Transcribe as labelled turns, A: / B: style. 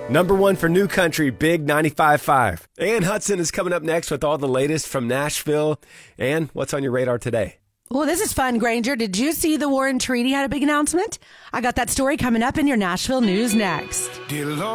A: Number one for New Country, Big 95.5. Ann Hudson is coming up next with all the latest from Nashville. Ann, what's on your radar today?
B: Well, this is fun, Granger. Did you see the Warren Treaty had a big announcement? I got that story coming up in your Nashville news next.
C: Dear Lord.